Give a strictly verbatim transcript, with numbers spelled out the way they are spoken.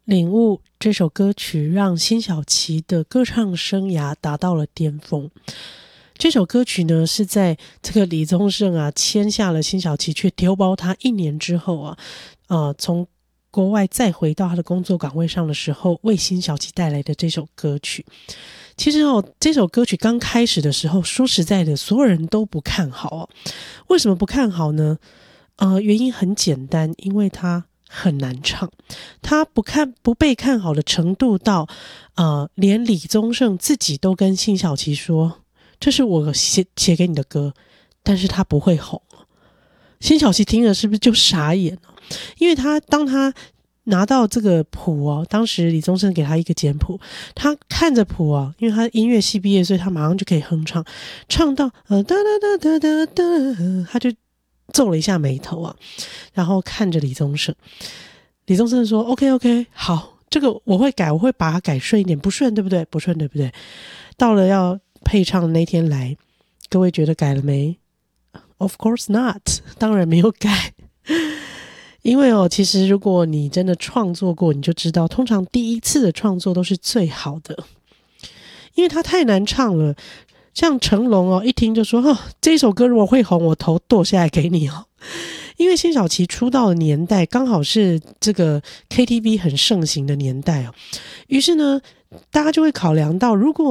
领悟这首歌曲让辛晓琪的歌唱生涯达到了巅峰。这首歌曲呢，是在这个李宗盛啊签下了辛晓琪却丢包他一年之后啊，呃，从国外再回到他的工作岗位上的时候，为辛晓琪带来的这首歌曲。其实哦，这首歌曲刚开始的时候，说实在的，所有人都不看好哦。为什么不看好呢？呃，原因很简单，因为它很难唱。它不看不被看好的程度到，呃，连李宗盛自己都跟辛晓琪说，这是我写写给你的歌，但是他不会红。辛晓琪听了是不是就傻眼了？因为他当他拿到这个谱哦，当时李宗盛给他一个简谱，他看着谱啊，因为他音乐系毕业，所以他马上就可以哼唱，唱到呃哒哒哒哒哒哒，他就皱了一下眉头啊，然后看着李宗盛，李宗盛说 OK OK 好，这个我会改，我会把它改顺一点，不顺对不对？不顺对不对？到了要配唱的那天来，各位觉得改了没？ Of course not， 当然没有改。因为哦，其实如果你真的创作过，你就知道，通常第一次的创作都是最好的，因为它太难唱了。像成龙哦，一听就说，哦，这首歌如果会红，我头剁下来给你哦。因为辛晓琪出道的年代刚好是这个 K T V 很盛行的年代哦，于是呢，大家就会考量到，如果